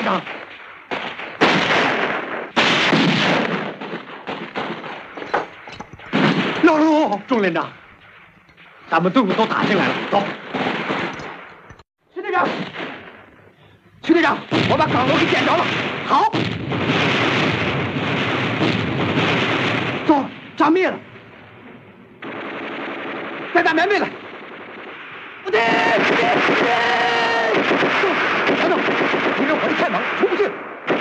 长。老卢，钟连长，咱们队伍都打进来了，走。徐队长，徐队长，我把岗楼给点着了。好。走，炸灭了。再打棉被来。不对，不对，不对！等等，敌人火力太猛，出不去。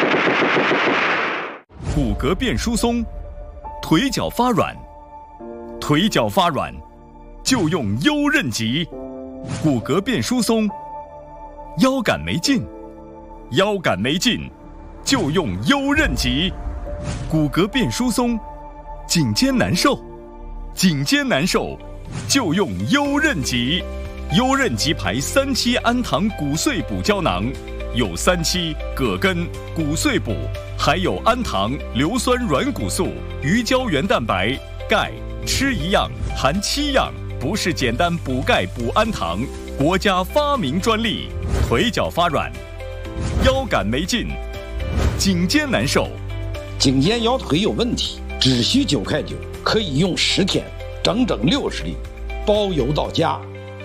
骨骼变疏松，腿脚发软。腿脚发软，就用优韧极；骨骼变疏松，腰杆没劲；腰杆没劲，就用优韧极；骨骼变疏松，颈肩难受；颈肩难受，就用优韧极。优韧极牌3期氨糖骨碎补胶囊，有3期、葛根、骨碎补，还有氨糖、硫酸软骨素、鱼胶原蛋白、钙。吃一样含7样，不是简单补钙补氨糖，国家发明专利。腿脚发软，腰杆没劲，颈肩难受， 颈肩腰腿有问题，只需9块9，可以用10天，整整60粒，包邮到家。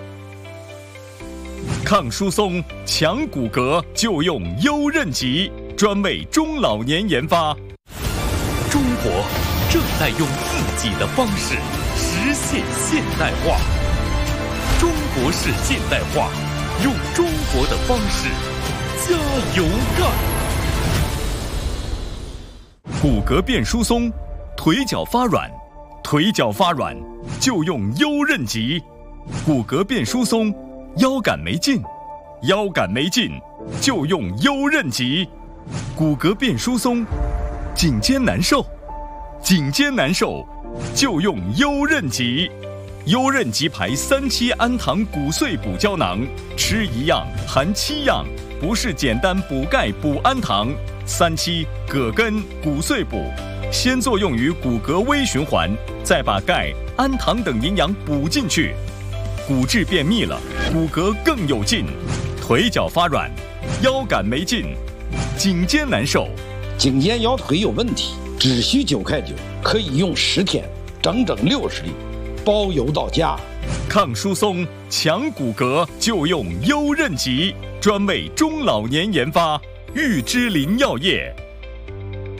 抗疏松、强骨骼就用优韧极，专为中老年研发。 中国正在用自己的方式实现现代化。中国式现代化，用中国的方式加油干！ 骨骼变疏松，腿脚发软，腿脚发软就用优韧极；骨骼变疏松，腰杆没劲，腰杆没劲就用优韧极；骨骼变疏松，颈肩难受，颈肩难受就用优韧极。优韧极牌3期氨糖骨碎补胶囊，吃一样含7样，不是简单补钙补氨糖。3期、葛根、骨碎补，先作用于骨骼微循环，再把钙、氨糖等营养补进去，骨质变密了，骨骼更有劲。腿脚发软，腰杆没劲，颈肩难受， 颈肩腰腿有问题，只需9块9，可以用10天，整整60粒，包邮到家。 抗疏松、强骨骼就用优韧极，专为中老年研发。玉芝林药业